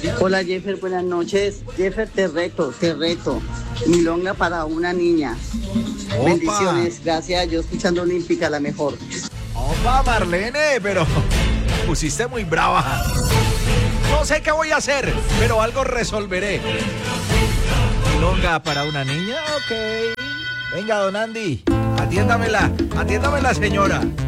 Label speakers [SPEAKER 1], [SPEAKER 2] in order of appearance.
[SPEAKER 1] Hola Jeffer, buenas noches. Jeffer, te reto. Milonga para una niña.
[SPEAKER 2] Opa.
[SPEAKER 1] Bendiciones, gracias. Yo escuchando Olímpica, la mejor.
[SPEAKER 2] Opa, Marlene, pero pusiste muy brava. No sé qué voy a hacer, pero algo resolveré. Milonga para una niña, ok. Venga, don Andy, atiéndamela, señora.